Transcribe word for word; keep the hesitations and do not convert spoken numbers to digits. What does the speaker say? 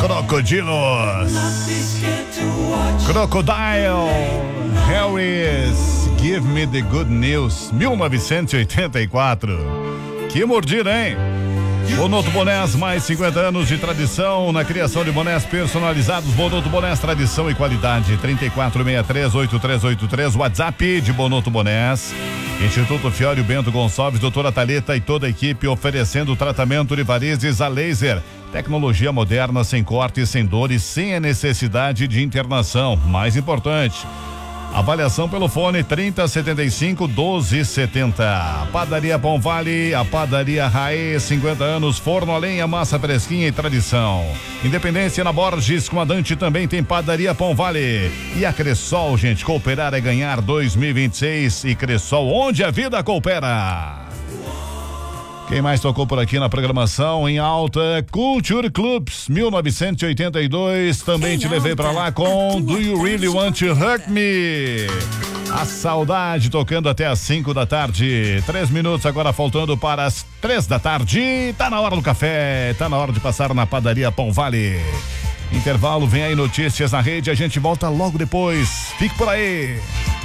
Crocodilos. Crocodile. Harris. Give me the good news. mil novecentos e oitenta e quatro. Que mordida, hein? Bonoto Bonés, mais cinquenta anos de tradição na criação de bonés personalizados. Bonoto Bonés, tradição e qualidade. trinta e quatro sessenta e três, oitenta e três oitenta e três, WhatsApp de Bonoto Bonés. Instituto Fiório Bento Gonçalves, doutora Thalita e toda a equipe oferecendo tratamento de varizes a laser. Tecnologia moderna, sem cortes, sem dores, sem a necessidade de internação. Mais importante, avaliação pelo fone trinta, setenta e cinco, doze, setenta. Padaria Pão Vale, a padaria Raiz, cinquenta anos, forno a lenha, massa fresquinha e tradição. Independência na Borges, comandante, também tem padaria Pão Vale. E a Cressol, gente, cooperar é ganhar dois mil e vinte e seis e Cressol, onde a vida coopera. Quem mais tocou por aqui na programação em alta? Culture Clubs, mil novecentos e oitenta e dois. Também te levei pra lá com Do You Really Want to Hurt Me? A saudade tocando até às cinco da tarde. Três minutos agora faltando para as três da tarde. Tá na hora do café, tá na hora de passar na padaria Pão Vale. Intervalo, vem aí notícias na rede, a gente volta logo depois. Fique por aí.